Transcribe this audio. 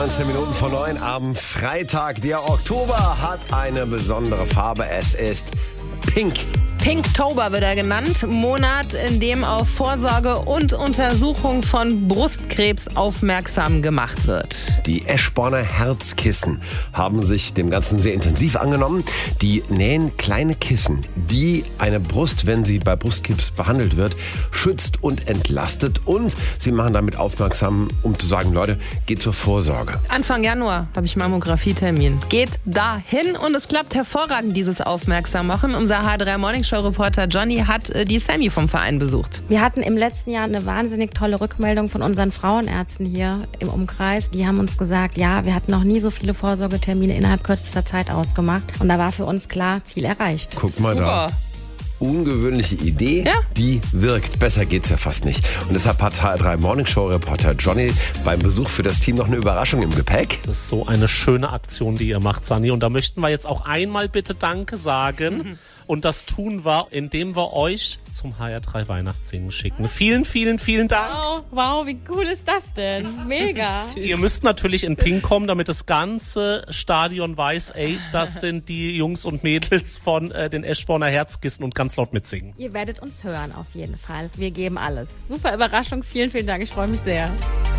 19 Minuten vor 9 am Freitag. Der Oktober hat eine besondere Farbe. Es ist Pink. Pinktober wird er genannt. Monat, in dem auf Vorsorge und Untersuchung von Brustkrebs aufmerksam gemacht wird. Die Eschborner Herzkissen haben sich dem Ganzen sehr intensiv angenommen. Die nähen kleine Kissen, die eine Brust, wenn sie bei Brustkrebs behandelt wird, schützt und entlastet. Und sie machen damit aufmerksam, um zu sagen, Leute, geht zur Vorsorge. Anfang Januar habe ich Mammografie-Termin. Geht dahin und es klappt hervorragend, dieses Aufmerksam-Machen. Unser H3 Morning Show-Reporter Johnny hat die Sammy vom Verein besucht. Wir hatten im letzten Jahr eine wahnsinnig tolle Rückmeldung von unseren Frauenärzten hier im Umkreis. Die haben uns gesagt, ja, wir hatten noch nie so viele Vorsorgetermine innerhalb kürzester Zeit ausgemacht. Und da war für uns klar, Ziel erreicht. Guck mal da. Ungewöhnliche Idee, ja. Die wirkt. Besser geht's ja fast nicht. Und deshalb hat H3 Morning Show Reporter Johnny beim Besuch für das Team noch eine Überraschung im Gepäck. Das ist so eine schöne Aktion, die ihr macht, Sani. Und da möchten wir jetzt auch einmal bitte Danke sagen. Und das tun wir, indem wir euch zum HR3 Weihnachtssingen schicken. Vielen, vielen, vielen Dank. Wow, wie cool ist das denn? Mega. Ihr müsst natürlich in Pink kommen, damit das ganze Stadion weiß, ey, das sind die Jungs und Mädels von den Eschborner Herzkissen und ganz laut mitsingen. Ihr werdet uns hören auf jeden Fall. Wir geben alles. Super Überraschung. Vielen, vielen Dank. Ich freue mich sehr.